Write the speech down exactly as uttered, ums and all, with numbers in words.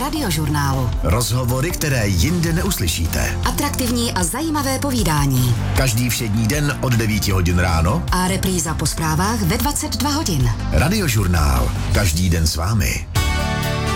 Radiožurnálu. Rozhovory, které jinde neuslyšíte. Atraktivní a zajímavé povídání. Každý všední den od devíti hodin ráno a repríza po zprávách ve dvacet dva hodin. Radiožurnál. Každý den s vámi.